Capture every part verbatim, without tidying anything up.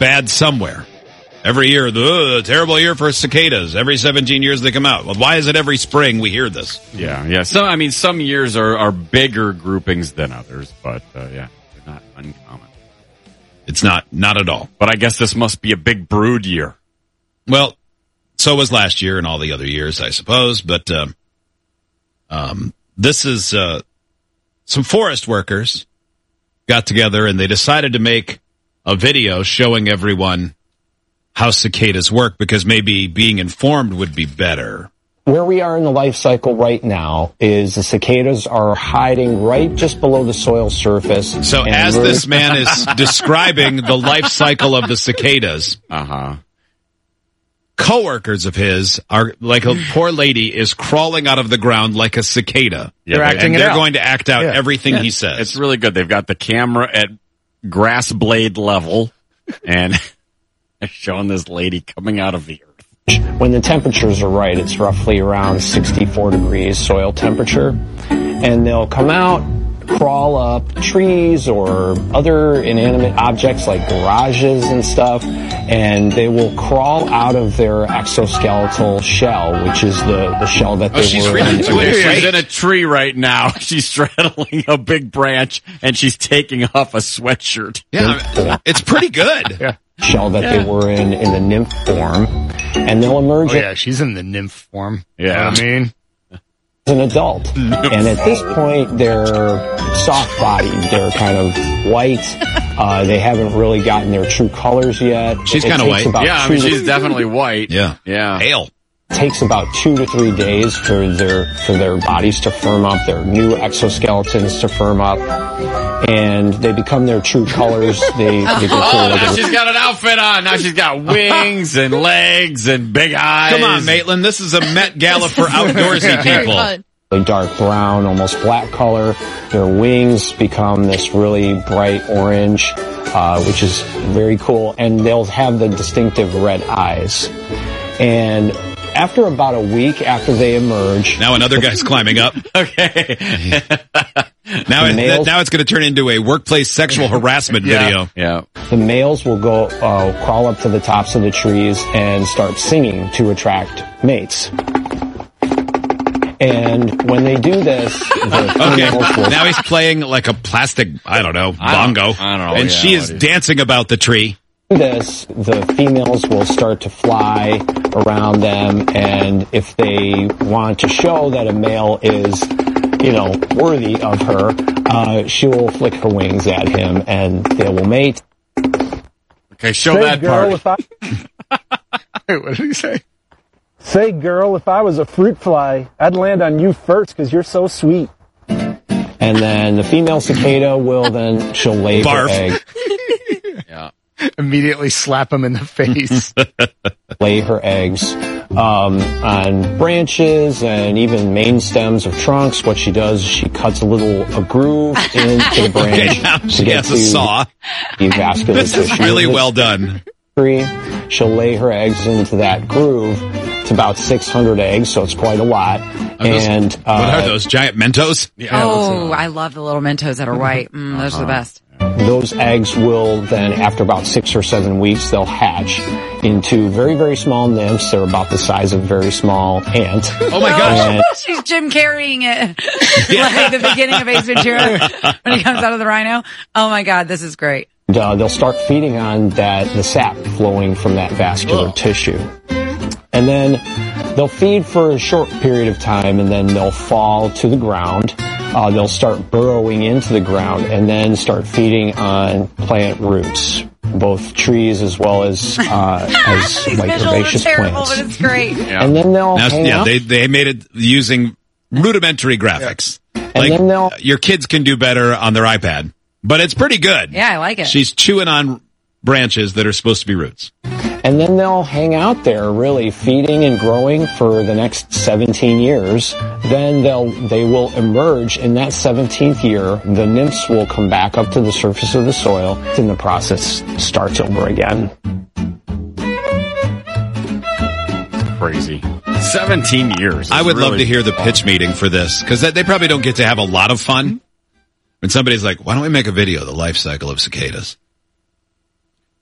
bad somewhere. Every year, the uh, terrible year for cicadas. Every seventeen years they come out. Well, why is it every spring we hear this? Yeah, yeah. So, I mean, some years are, are bigger groupings than others, but, uh, yeah, they're not uncommon. It's not, not at all. But I guess this must be a big brood year. Well, so was last year and all the other years, I suppose. But um, um, this is uh, some forest workers got together and they decided to make a video showing everyone how cicadas work, because maybe being informed would be better. Where we are in the life cycle right now is the cicadas are hiding right just below the soil surface. So as this man is describing the life cycle of the cicadas, uh-huh. coworkers of his are like a poor lady is crawling out of the ground like a cicada. Yeah, they're acting and it they're out. going to act out Yeah. everything Yeah. he says. It's really good. They've got the camera at grass blade level, and they're showing this lady coming out of the earth. When the temperatures are right, it's roughly around sixty-four degrees soil temperature. And they'll come out, crawl up trees or other inanimate objects like garages and stuff, and they will crawl out of their exoskeletal shell, which is the, the shell that they Oh, she's were really in. doing it. She's in a tree right now. She's straddling a big branch, and she's taking off a sweatshirt. Yeah, it's pretty good. Yeah. Shell that Yeah. they were in in the nymph form, and they'll emerge Oh, yeah, she's in the nymph form. Yeah. You know what I mean? as an adult. And at this point, they're soft-bodied. They're kind of white. Uh, they haven't really gotten their true colors yet. She's It kind of takes white. about Yeah, I two mean, to- she's definitely white. Yeah. Yeah. Pale. takes about two to three days for their for their bodies to firm up, their new exoskeletons to firm up, and they become their true colors. They, they go through Oh, like now a- she's got an outfit on. Now she's got wings and legs and big eyes. Come on, Maitland. This is a Met Gala for outdoorsy people. a dark brown, almost black color. Their wings become this really bright orange, uh, which is very cool, and they'll have the distinctive red eyes. And after about a week after they emerge, Now another guy's climbing up. Okay. Now, it, males- now it's going to turn into a workplace sexual harassment video. Yeah. the males will go uh, crawl up to the tops of the trees and start singing to attract mates. And when they do this, the Okay, females will now he's playing like a plastic, I don't know, I don't- bongo. I don't know, And yeah, she is what is- dancing about the tree. do this, the females will start to fly around them, and if they want to show that a male is, you know, worthy of her, uh, she will flick her wings at him, and they will mate. Okay, show Say, that girl, part. if I Wait, what did he say? say, girl, if I was a fruit fly, I'd land on you first because you're so sweet. And then the female cicada will then, she'll lay Barf. her egg, Yeah. Immediately slap him in the face. lay her eggs, um, on branches and even main stems of trunks. What she does is she cuts a little, a groove into the branch Okay, now to she get has a to saw. the vascular This is tissue. really This well done. tree. She'll lay her eggs into that groove. It's about six hundred eggs, so it's quite a lot. Are those- and what are uh, those, giant Mentos? Oh, I love the little Mentos that are white. Mm, those are the best. those eggs will then, after about six or seven weeks, they'll hatch into very, very small nymphs. They're about the size of a very small ant. Oh my gosh. And She's Jim carrying it. Like the beginning of Ace Ventura when he comes out of the rhino. Oh my God, this is great. uh, they'll start feeding on that, the sap flowing from that vascular Ugh. tissue. And then they'll feed for a short period of time, and then they'll fall to the ground. Uh, they'll start burrowing into the ground and then start feeding on plant roots, both trees as well as uh, as These like visuals are herbaceous terrible, plants. but it's great. And then they'll Now, hang yeah, out. they they made it using rudimentary graphics. Like then they'll- your kids can do better on their iPad, but it's pretty good. Yeah, I like it. She's chewing on branches that are supposed to be roots. And then they'll hang out there really feeding and growing for the next seventeen years. Then they'll, they will emerge in that seventeenth year. The nymphs will come back up to the surface of the soil, and the process starts over again. Crazy. seventeen years. I would It's love really to hear the fun. pitch meeting for this, because they probably don't get to have a lot of fun. When somebody's like, why don't we make a video of the life cycle of cicadas?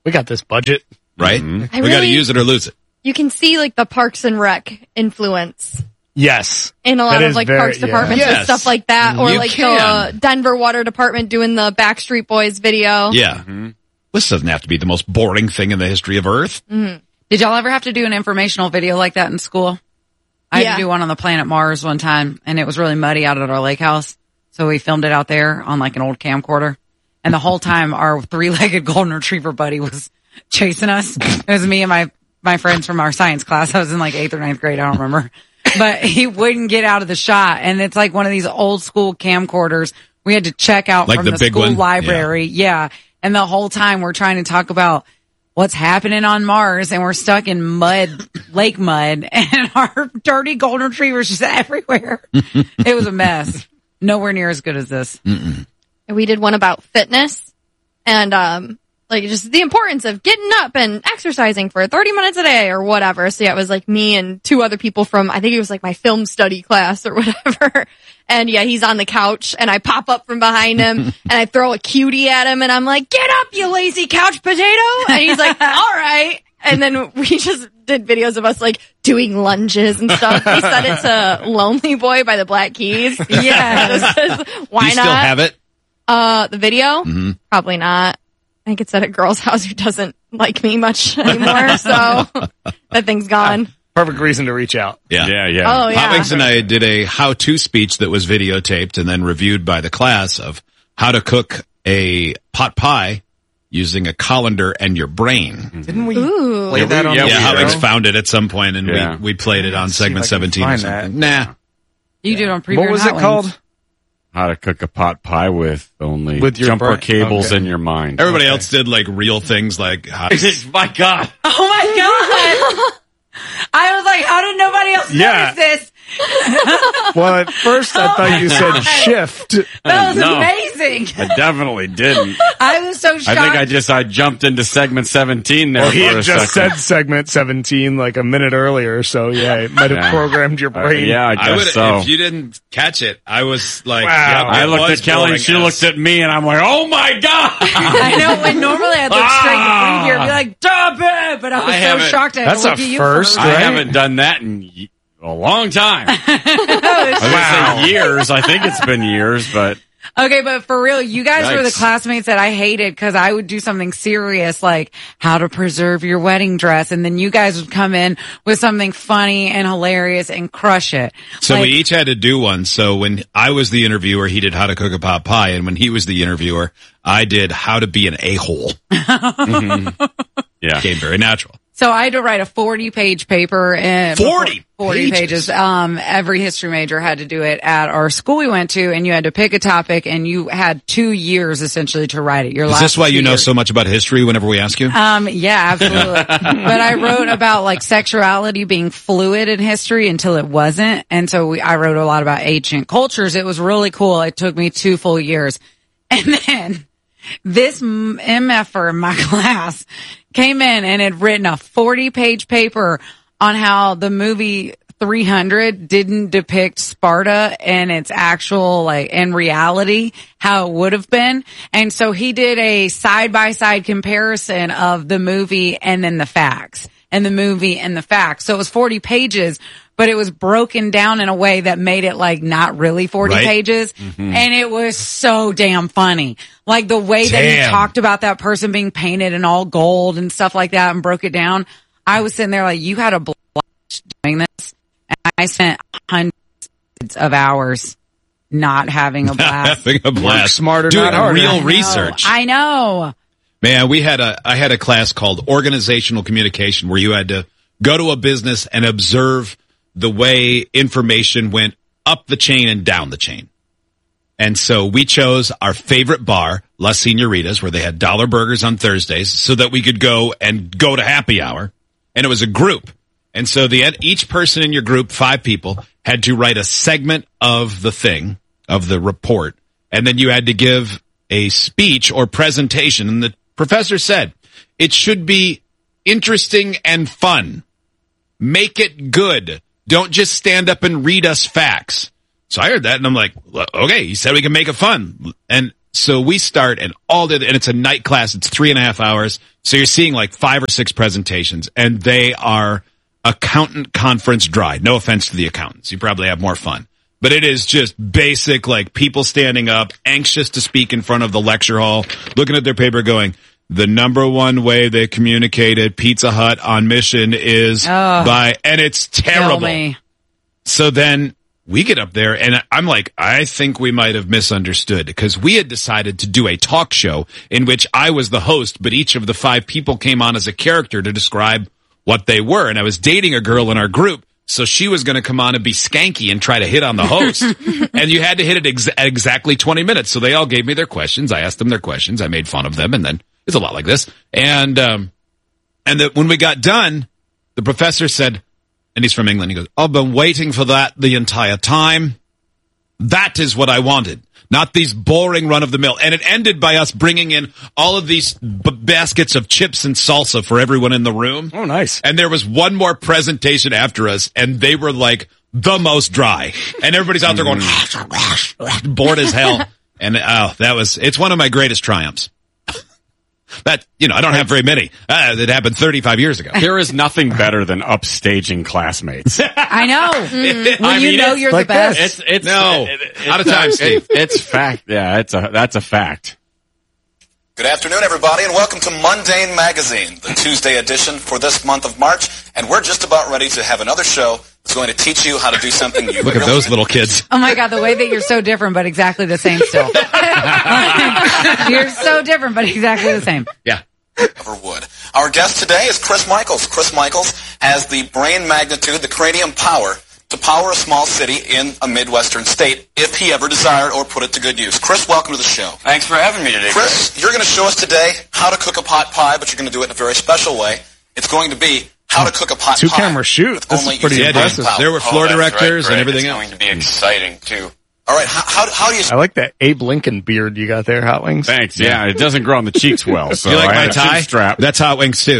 We got this budget. right? Mm-hmm. I We got to really- use it or lose it. You can see like the Parks and Rec influence Yes. in a lot That of is like very- parks yeah. departments Yes. and stuff like that, or You like can. the Denver Water Department doing the Backstreet Boys video. Yeah. This doesn't have to be the most boring thing in the history of Earth. Did y'all ever have to do an informational video like that in school? I had Yeah. to do one on the planet Mars one time, and it was really muddy out at our lake house. So we filmed it out there on like an old camcorder. And the whole time our three-legged golden retriever buddy was chasing us. It was me and my, my friends from our science class. I was in like eighth or ninth grade. I don't remember. But he wouldn't get out of the shot. And it's like one of these old school camcorders. We had to check out Like from the the, big school one? library. Yeah. And the whole time we're trying to talk about what's happening on Mars, and we're stuck in mud, lake mud, and our dirty golden retrievers just everywhere. It was a mess. Nowhere near as good as this. And we did one about fitness and, um, like just the importance of getting up and exercising for thirty minutes a day or whatever. So yeah, it was like me and two other people from, I think it was like my film study class or whatever. And yeah, he's on the couch and I pop up from behind him and I throw a cutie at him and I'm like, get up, you lazy couch potato. And he's like, all right. And then we just did videos of us like doing lunges and stuff. We sent it to Lonely Boy by the Black Keys. Yeah. Why Do you not? still have it? Uh, the video? Mm-hmm. Probably not. I think it's at a girl's house who doesn't like me much anymore, so that thing's gone. Perfect reason to reach out. Yeah. Yeah, yeah. Oh, yeah. Hot Wings and I did a how-to speech that was videotaped and then reviewed by the class of how to cook a pot pie using a colander and your brain. Didn't we Ooh. play that on Yeah, the Yeah, we Hot did. Wings show? found it at some point and Yeah. we, we played it on see if segment I can seventeen or find something. that. Nah. You did on preview. What was and it Hot called? Wings. How to cook a pot pie with only With your jumper brain. cables Okay. in your mind. Everybody else did like real things like how My God. Oh my God. I was like, how did nobody else Yeah. notice this? Well, at first I thought you said shift. That was No. amazing. I definitely didn't. I was so I shocked. think I just I jumped into segment seventeen there Well, he for had a just second. said segment seventeen like a minute earlier, so yeah, it might have Yeah. programmed your Uh, brain. yeah, I I guess would so. if you didn't catch it. I was like, Wow. yep, I it looked was at Kelly boring and she as- looked at me and I'm like, oh my God. I know when normally I'd look straight at the preview and be like, stop it! But I was I so haven't- shocked I had That's to look a at you first, for I right? haven't done that in y- a long time. I was gonna say years. I think it's been years, but Okay, but for real, you guys were the Yikes. classmates that I hated because I would do something serious like how to preserve your wedding dress, and then you guys would come in with something funny and hilarious and crush it. So Like, we each had to do one. So when I was the interviewer, he did how to cook a pot pie, and when he was the interviewer, I did how to be an a-hole. yeah. Came very natural. So I had to write a forty-page paper. And forty forty pages? pages. Um, every history major had to do it at our school we went to, and you had to pick a topic, and you had two years essentially to write it. Your Is last this why you two know years. so much about history whenever we ask you? Um, yeah, absolutely. But I wrote about like sexuality being fluid in history until it wasn't. And so we, I wrote a lot about ancient cultures. It was really cool. It took me two full years. And then this M F-er in my class came in and had written a forty page paper on how the movie three hundred didn't depict Sparta and its actual, like, in reality, how it would have been. And so he did a side by side comparison of the movie and then the facts, and the movie and the facts. So it was forty pages, but it was broken down in a way that made it like not really forty Right. pages. And it was so damn funny. Like the way that he Damn. talked about that person being painted in all gold and stuff like that and broke it down. I was sitting there like, you had a blast doing this. And I spent hundreds of hours not having a blast. Having a blast. smarter, doing not harder. real I know. research. I know. Man, we had a, I had a class called organizational communication where you had to go to a business and observe the way information went up the chain and down the chain. And so we chose our favorite bar, Las Senoritas, where they had dollar burgers on Thursdays so that we could go and go to happy hour. And it was a group. And so the, each person in your group, five people, had to write a segment of the thing, of the report. And then you had to give a speech or presentation. And the professor said, it should be interesting and fun. Make it good. Don't just stand up and read us facts. So I heard that and I'm like, well, okay, he said we can make it fun. And so we start and all the, and it's a night class. It's three and a half hours. So you're seeing like five or six presentations, and they are accountant conference dry. No offense to the accountants. You probably have more fun. But it is just basic, like people standing up, anxious to speak in front of the lecture hall, looking at their paper going, the number one way they communicated Pizza Hut on mission is oh, by, and it's terrible. So then we get up there and I'm like, I think we might have misunderstood because we had decided to do a talk show in which I was the host, but each of the five people came on as a character to describe what they were. And I was dating a girl in our group, so she was going to come on and be skanky and try to hit on the host. And you had to hit it ex- at exactly twenty minutes. So they all gave me their questions. I asked them their questions. I made fun of them. And then it's a lot like this. And, um, and that when we got done, the professor said, and he's from England, he goes, I've been waiting for that the entire time. That is what I wanted. Not these boring run-of-the-mill. And it ended by us bringing in all of these b- baskets of chips and salsa for everyone in the room. Oh, nice. And there was one more presentation after us, and they were like the most dry. And everybody's out there going, bored as hell. And oh, that was, it's one of my greatest triumphs. That, you know, I don't have very many. Uh, it happened thirty-five years ago. There is nothing better than upstaging classmates. I know. Mm. When I you mean, know it's you're like the best. It's, it's, No. it, it, it's Out of time, it, Steve. It's fact. Yeah, it's a, that's a fact. Good afternoon, everybody, and welcome to Mundane Magazine, the Tuesday edition for this month of March. And we're just about ready to have another show that's going to teach you how to do something you Look really at those little kids. Oh my God, the way that you're so different, but exactly the same still. You're so different, but exactly the same. Yeah. ever would. Our guest today is Chris Michaels. Chris Michaels has the brain magnitude, the cranium power, to power a small city in a Midwestern state if he ever desired or put it to good use. Chris, welcome to the show. Thanks for having me today, Chris, Chris. You're going to show us today how to cook a pot pie, but you're going to do it in a very special way. It's going to be how to cook a pot Two pie. camera shoot. with This only is pretty using impressive. brain power. There were floor Oh, that's directors right, and Greg. everything It's else. going to be exciting, too. All right, how, how, how do you... I like that Abe Lincoln beard you got there, Hot Wings. Thanks. Yeah, it doesn't grow on the cheeks well. So You like I my had a chin tie? strap. That's Hot Wings too.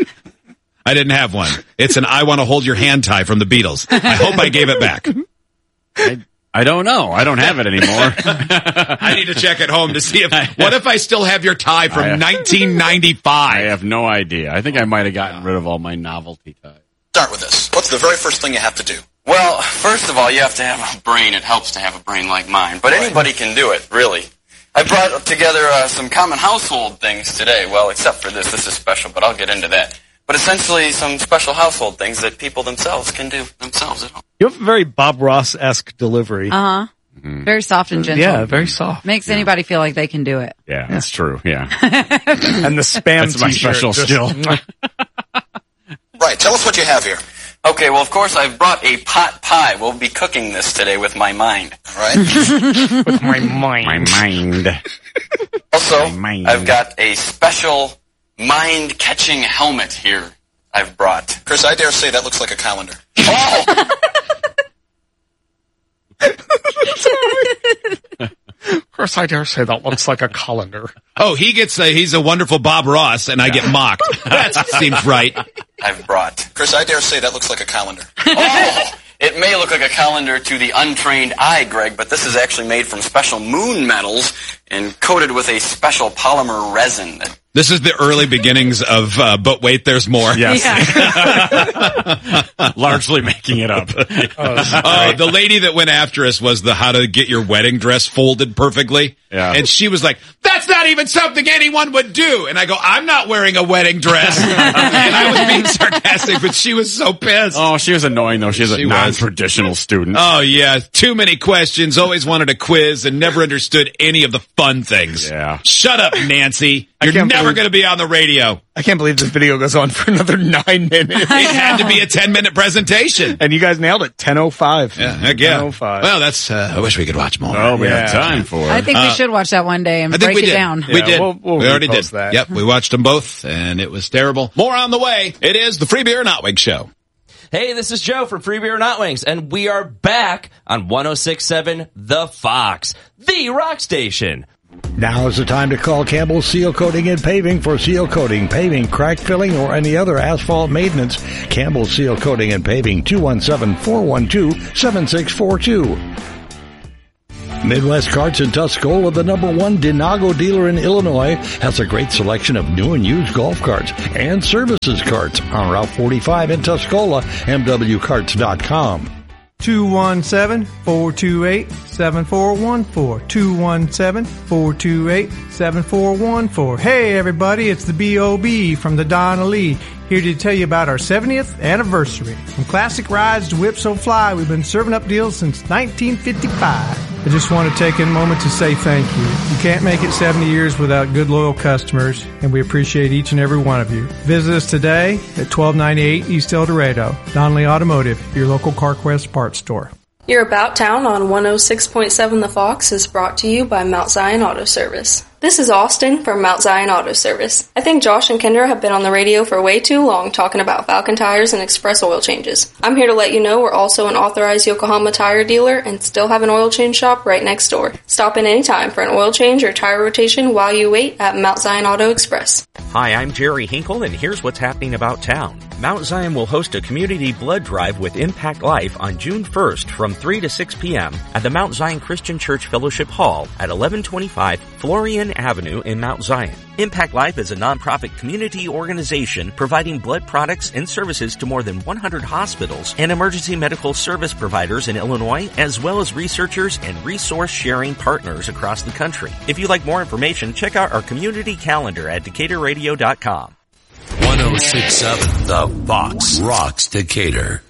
I didn't have one. It's an I Want to Hold Your Hand tie from the Beatles. I hope I gave it back. I, I don't know. I don't have it anymore. I need to check at home to see if, what if I still have your tie from I- nineteen I ninety-five? have no idea. I think I might have gotten rid of all my novelty ties. Start with this. What's the very first thing you have to do? Well, first of all, you have to have a brain. It helps to have a brain like mine. But anybody can do it, really. I brought together uh, some common household things today. Well, except for this. This is special, but I'll get into that. But essentially some special household things that people themselves can do themselves at home. You have a very Bob Ross-esque delivery. Uh huh. Very soft and gentle. Yeah, very soft. Makes anybody feel like they can do it. Yeah, that's true. Yeah. And the spam That's my t-shirt special just- skill. Right, tell us what you have here. Okay, well, of course, I've brought a pot pie. We'll be cooking this today with my mind. All right? With my mind. My mind. Also, My mind. I've got a special mind-catching helmet here I've brought. Chris, I dare say that looks like a calendar. Oh! Of course, I dare say that looks like a colander. Oh, he gets a, he's a wonderful Bob Ross and I get mocked. That seems right. I've brought. Chris, I dare say that looks like a calendar. Oh! It may look like a calendar to the untrained eye, Greg, but this is actually made from special moon metals and coated with a special polymer resin. That This is the early beginnings of, uh, but wait, there's more. Yes. Yeah. Largely making it up. Oh, the lady that went after us was the how to get your wedding dress folded perfectly. Yeah. And she was like, that's not even something anyone would do. And I go, I'm not wearing a wedding dress. And I was being sarcastic, but she was so pissed. Oh, she was annoying, though. She's a She was. non-traditional student. Oh, yeah. Too many questions. Always wanted a quiz and never understood any of the fun things. Yeah. Shut up, Nancy. I You're can't never believe- going to be on the radio. I can't believe this video goes on for another nine minutes. It had to be a ten-minute presentation. And you guys nailed it. ten oh five. Yeah, heck yeah. ten oh five. Well, that's, uh, I wish we could watch more. Oh, we Yeah. have time for it. I think we should watch that one day and I think break we it did. down. We Yeah, did. we'll- we'll we already did. repost that. Yep, we watched them both, and it was terrible. More on the way. It is the Free Beer Not Wings Show. Hey, this is Joe from Free Beer Not Wings, and we are back on one oh six point seven The Fox, the rock station. Now is the time to call Campbell Seal Coating and Paving for seal coating, paving, crack filling, or any other asphalt maintenance. Campbell Seal Coating and Paving, two one seven, four one two, seven six four two. Midwest Karts in Tuscola, the number one Dinago dealer in Illinois, has a great selection of new and used golf carts and services carts on Route forty-five in Tuscola, m w carts dot com. two one seven, four two eight, seven four one four. two one seven, four two eight, seven four one four. Hey everybody, it's the B O B from the Donna Lee, here to tell you about our seventieth anniversary. From classic rides to Whip So Fly, we've been serving up deals since nineteen fifty-five. I just want to take a moment to say thank you. You can't make it seventy years without good, loyal customers, and we appreciate each and every one of you. Visit us today at twelve ninety-eight East El Dorado. Donnelly Automotive, your local CarQuest parts store. Your About Town on one oh six point seven The Fox is brought to you by Mount Zion Auto Service. This is Austin from Mount Zion Auto Service. I think Josh and Kendra have been on the radio for way too long talking about Falcon tires and express oil changes. I'm here to let you know we're also an authorized Yokohama tire dealer and still have an oil change shop right next door. Stop in anytime for an oil change or tire rotation while you wait at Mount Zion Auto Express. Hi, I'm Jerry Hinkle, and here's what's happening about town. Mount Zion will host a community blood drive with Impact Life on June first from three to six p.m. at the Mount Zion Christian Church Fellowship Hall at eleven twenty-five Florian Avenue in Mount Zion. Impact Life is a nonprofit community organization providing blood products and services to more than one hundred hospitals and emergency medical service providers in Illinois, as well as researchers and resource-sharing partners across the country. If you'd like more information, check out our community calendar at Decatur Radio dot com. one oh six point seven The Fox rocks Decatur.